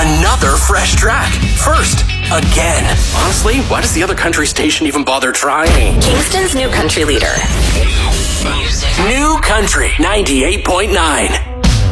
Another fresh track. First. Again. Honestly, why does the other country station even bother trying? Kingston's new country leader. New Country 98.9.